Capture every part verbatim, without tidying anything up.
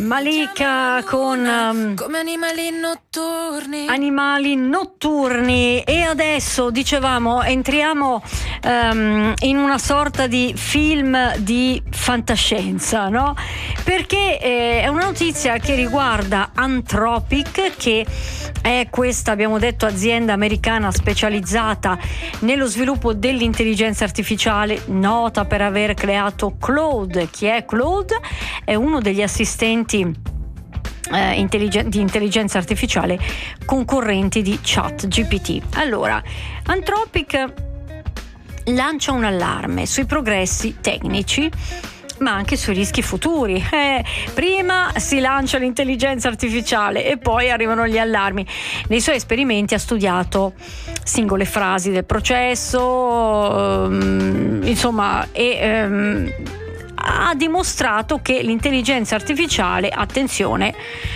Malika con um, come animali notturni. Animali notturni. E adesso dicevamo entriamo um, in una sorta di film di fantascienza, no? Perché eh, è una notizia che riguarda Anthropic, che è questa, abbiamo detto, azienda americana specializzata nello sviluppo dell'intelligenza artificiale, nota per aver creato Claude. Chi è Claude? È uno degli assistenti Eh, intelligen- di intelligenza artificiale concorrenti di ChatGPT. Allora, Anthropic lancia un allarme sui progressi tecnici, ma anche sui rischi futuri. Eh, prima si lancia l'intelligenza artificiale e poi arrivano gli allarmi. Nei suoi esperimenti ha studiato singole frasi del processo, ehm, insomma, e ehm, ha dimostrato che l'intelligenza artificiale, attenzione,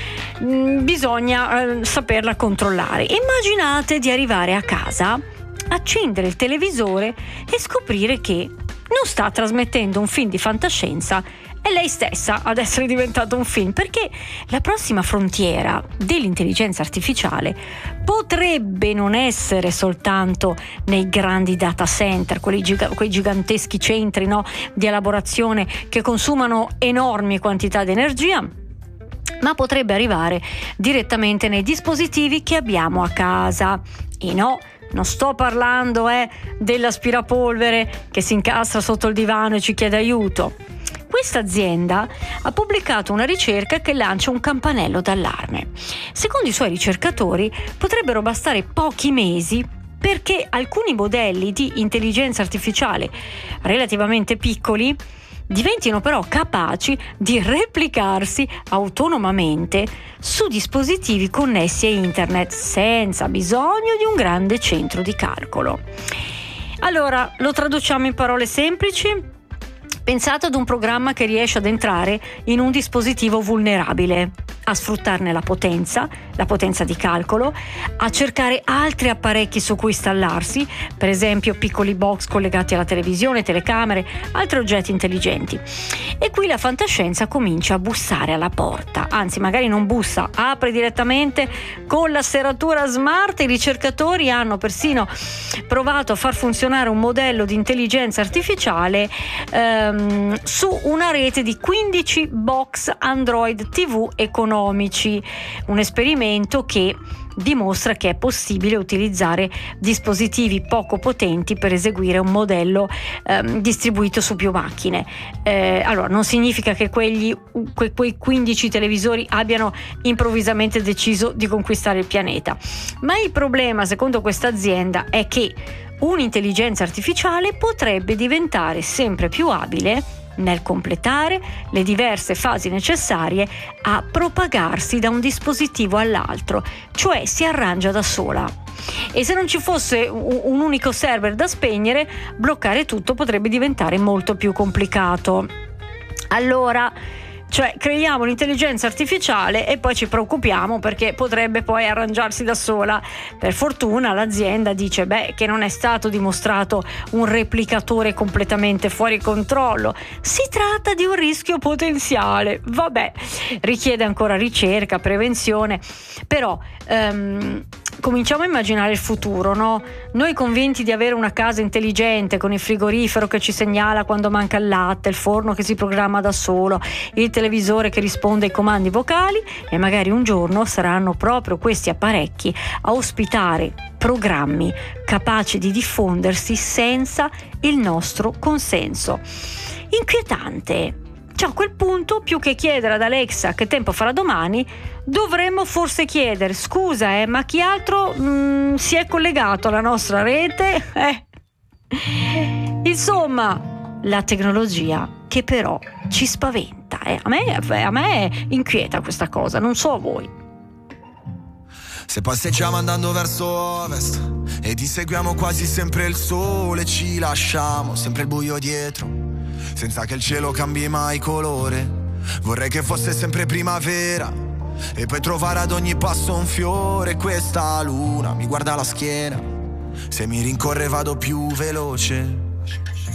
bisogna eh, saperla controllare. Immaginate di arrivare a casa, accendere il televisore e scoprire che non sta trasmettendo un film di fantascienza, è lei stessa ad essere diventato un film, perché la prossima frontiera dell'intelligenza artificiale potrebbe non essere soltanto nei grandi data center, quelli giga, quei giganteschi centri, no, di elaborazione che consumano enormi quantità di energia, ma potrebbe arrivare direttamente nei dispositivi che abbiamo a casa. E no, non sto parlando eh, dell'aspirapolvere che si incastra sotto il divano e ci chiede aiuto. Questa azienda ha pubblicato una ricerca che lancia un campanello d'allarme. Secondo i suoi ricercatori potrebbero bastare pochi mesi perché alcuni modelli di intelligenza artificiale relativamente piccoli diventino però capaci di replicarsi autonomamente su dispositivi connessi a internet senza bisogno di un grande centro di calcolo. Allora, lo traduciamo in parole semplici? Pensate ad un programma che riesce ad entrare in un dispositivo vulnerabile, a sfruttarne la potenza, la potenza di calcolo, a cercare altri apparecchi su cui installarsi, per esempio piccoli box collegati alla televisione, telecamere, altri oggetti intelligenti. E qui la fantascienza comincia a bussare alla porta, anzi magari non bussa, apre direttamente con la serratura smart. I ricercatori hanno persino provato a far funzionare un modello di intelligenza artificiale ehm, su una rete di quindici box Android T V economici, un esperimento che dimostra che è possibile utilizzare dispositivi poco potenti per eseguire un modello ehm, distribuito su più macchine. Eh, allora, non significa che quegli, que, quei quindici televisori abbiano improvvisamente deciso di conquistare il pianeta, ma il problema, secondo questa azienda, è che un'intelligenza artificiale potrebbe diventare sempre più abile nel completare le diverse fasi necessarie a propagarsi da un dispositivo all'altro, cioè si arrangia da sola. E se non ci fosse un unico server da spegnere, bloccare tutto potrebbe diventare molto più complicato. Allora, cioè, creiamo l'intelligenza artificiale e poi ci preoccupiamo perché potrebbe poi arrangiarsi da sola. Per fortuna l'azienda dice beh che non è stato dimostrato un replicatore completamente fuori controllo, si tratta di un rischio potenziale. Vabbè, richiede ancora ricerca, prevenzione, però um, cominciamo a immaginare il futuro, no? Noi convinti di avere una casa intelligente con il frigorifero che ci segnala quando manca il latte, il forno che si programma da solo, il televisore che risponde ai comandi vocali, e magari un giorno saranno proprio questi apparecchi a ospitare programmi capaci di diffondersi senza il nostro consenso. Inquietante. Cioè, a quel punto, più che chiedere ad Alexa che tempo farà domani, dovremmo forse chiedere scusa eh, ma chi altro mh, si è collegato alla nostra rete? Eh. Insomma, la tecnologia che però ci spaventa. Eh. A me, a me inquieta questa cosa, non so a voi. Se passeggiamo andando verso ovest ed inseguiamo quasi sempre il sole, ci lasciamo sempre il buio dietro, senza che il cielo cambi mai colore. Vorrei che fosse sempre primavera e poi trovare ad ogni passo un fiore. Questa luna mi guarda la schiena, se mi rincorre vado più veloce.